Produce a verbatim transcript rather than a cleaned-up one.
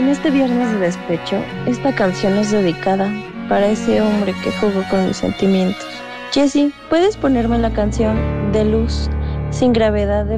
En este viernes de despecho, esta canción es dedicada para ese hombre que jugó con mis sentimientos. Jessie, ¿puedes ponerme la canción de Luz sin gravedad de